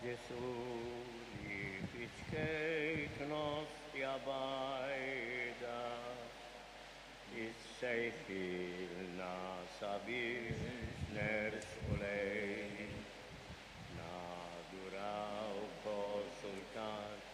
Gesù fischeit nostia baida, is seichil nas abis ners olei, na durau consultat